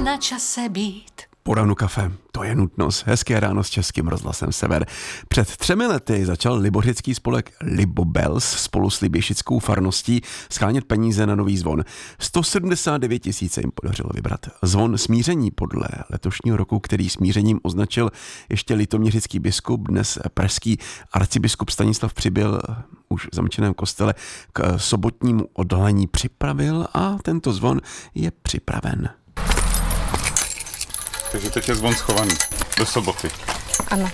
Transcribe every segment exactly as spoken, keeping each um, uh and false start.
na čase být. Po ránu kafe, to je nutnost. Hezké ráno s Českým rozhlasem Sever. Před třemi lety začal libořický spolek Libobels spolu s liběšickou farností schánět peníze na nový zvon. sto sedmdesát devět tisíc jim podařilo vybrat. Zvon Smíření podle letošního roku, který smířením označil ještě litoměřický biskup, dnes pražský arcibiskup Stanislav Přibyl, už v zamčeném kostele k sobotnímu odhalení připravil a tento zvon je připraven. Takže teď je zvon schovaný do soboty. Ano.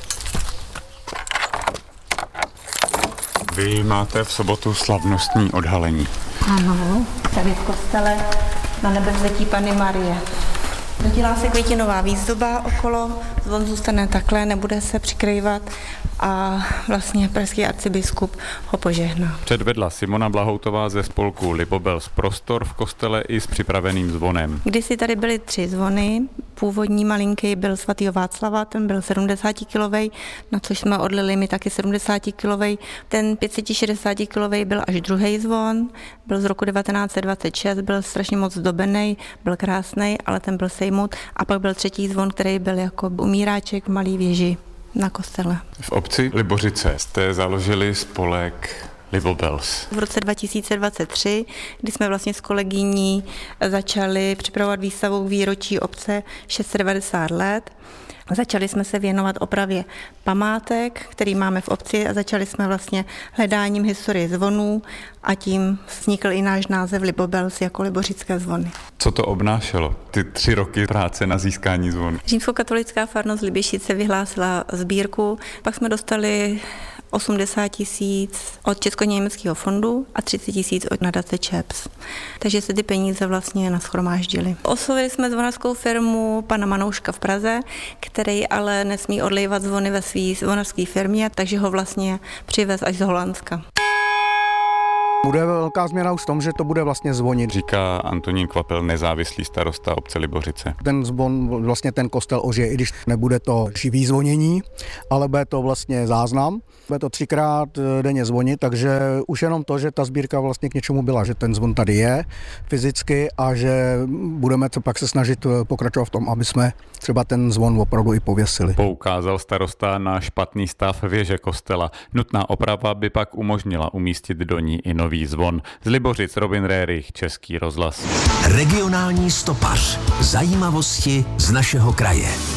Vy máte v sobotu slavnostní odhalení. Ano, tady v kostele na nebevzetí Panny Marie. Dělá se květinová výzdoba okolo, zvon zůstane takhle, nebude se přikrývat a vlastně pražský arcibiskup ho požehná. Předvedla Simona Blahoutová ze spolku Libobels prostor v kostele i s připraveným zvonem. Kdysi tady byly tři zvony, původní malinký byl svatýho Václava, ten byl sedmdesátikilovej, na což jsme odlili my taky sedmdesátikilovej. Ten pět set šedesátikilovej byl až druhý zvon, byl z roku devatenáct set dvacet šest, byl strašně moc zdobený, byl krásný, ale ten byl sejmut. A pak byl třetí zvon, který byl jako umíráček v malý věži na kostele. V obci Libořice jste založili spolek Libobels. V roce dva tisíce dvacet tři, kdy jsme vlastně s kolegyní začali připravovat výstavu výročí obce šest set devadesát let, začali jsme se věnovat opravě památek, který máme v obci a začali jsme vlastně hledáním historie zvonů a tím vznikl i náš název Libobels jako libořické zvony. Co to obnášelo, ty tři roky práce na získání zvonu? Římskokatolická farnost Libušice vyhlásila sbírku, pak jsme dostali osmdesát tisíc od Česko-německého fondu a třicet tisíc od nadace ČEPS. Takže se ty peníze vlastně nashromáždily. Oslovili jsme zvonařskou firmu pana Manouška v Praze, který ale nesmí odlejvat zvony ve své zvonařské firmě, takže ho vlastně přivez až z Holandska. Bude velká změna už v tom, že to bude vlastně zvonit. Říká Antonín Kvapel, nezávislý starosta obce Libořice. Ten zvon, vlastně ten kostel ožije, i když nebude to živý zvonění, ale bude to vlastně záznam. Bude to třikrát denně zvonit, takže už jenom to, že ta sbírka vlastně k něčemu byla, že ten zvon tady je fyzicky a že budeme to pak se snažit pokračovat v tom, aby jsme třeba ten zvon opravdu i pověsili. Poukázal starosta na špatný stav věže kostela. Nutná oprava by pak umožnila umístit do ní i nový zvon. Z Libořic Robin Rérich, Český rozhlas. Regionální stopař. Zajímavosti z našeho kraje.